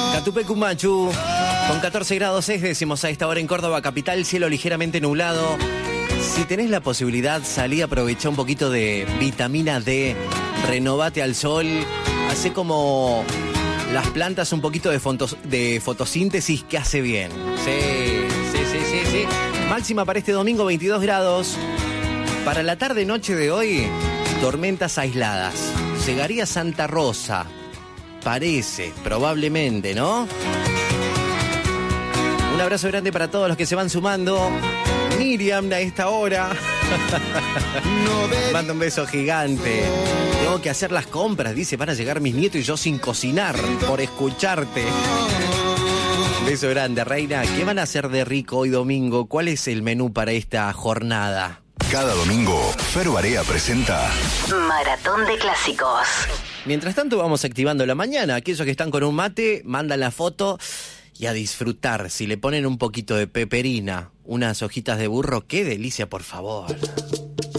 Catupecumachu, con 14 grados 6 décimos a esta hora en Córdoba capital, cielo ligeramente nublado. Si tenés la posibilidad, salí a aprovechar un poquito de vitamina D, renovate al sol, hace como las plantas un poquito de fotosíntesis que hace bien. Sí. Máxima para este domingo 22 grados. Para la tarde-noche de hoy, tormentas aisladas. Llegaría Santa Rosa. Parece, probablemente, ¿no? Un abrazo grande para todos los que se van sumando. Miriam a esta hora. Manda un beso gigante. Tengo que hacer las compras, dice, van a llegar mis nietos y yo sin cocinar por escucharte. Beso grande, reina. ¿Qué van a hacer de rico hoy domingo? ¿Cuál es el menú para esta jornada? Cada domingo, Fer Barea presenta Maratón de Clásicos. Mientras tanto vamos activando la mañana. Aquellos que están con un mate, mandan la foto y a disfrutar. Si le ponen un poquito de peperina, unas hojitas de burro, qué delicia, por favor.